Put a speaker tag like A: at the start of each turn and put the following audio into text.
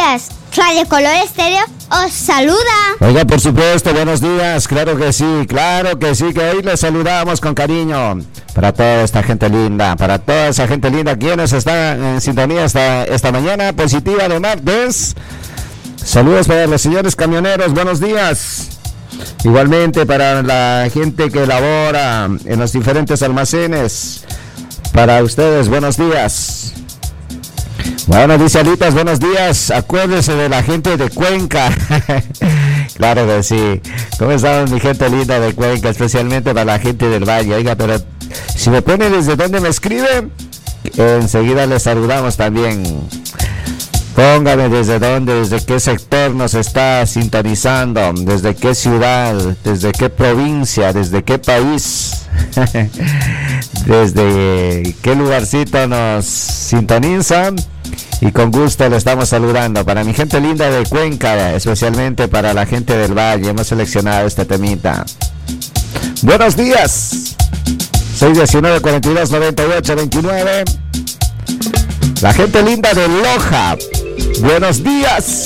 A: días. Radio Color Estéreo os saluda.
B: Oiga, por supuesto, buenos días. Claro que sí, que hoy les saludamos con cariño. Para toda esta gente linda, para toda esa gente linda, quienes están en sintonía esta mañana positiva de martes. Saludos para los señores camioneros, buenos días. Igualmente para la gente que labora en los diferentes almacenes. Para ustedes, buenos días. Bueno, dice Alitas, buenos días. Acuérdese de la gente de Cuenca. Claro que sí. ¿Cómo están mi gente linda de Cuenca? Especialmente para la gente del Valle. Oiga, pero si me pone desde dónde me escribe, enseguida les saludamos también. Póngame desde dónde, desde qué sector nos está sintonizando, desde qué ciudad, desde qué provincia, desde qué país, desde qué lugarcito nos sintonizan. Y con gusto le estamos saludando. Para mi gente linda de Cuenca, especialmente para la gente del Valle, hemos seleccionado este temita. Buenos días. 619-42-98-29. La gente linda de Loja. Buenos días.